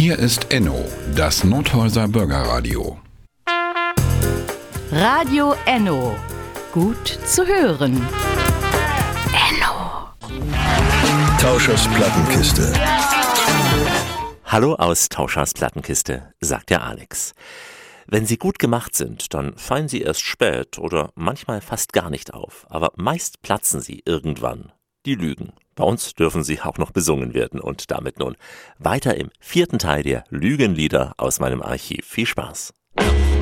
Hier ist Enno, das Nordhäuser Bürgerradio. Radio Enno. Gut zu hören. Enno. Tauschers Plattenkiste. Hallo aus Tauschers Plattenkiste, sagt der Alex. Wenn sie gut gemacht sind, dann fallen sie erst spät oder manchmal fast gar nicht auf. Aber meist platzen sie irgendwann. Die Lügen. Bei uns dürfen sie auch noch besungen werden. Und damit nun weiter im 4. Teil der Lügenlieder aus meinem Archiv. Viel Spaß.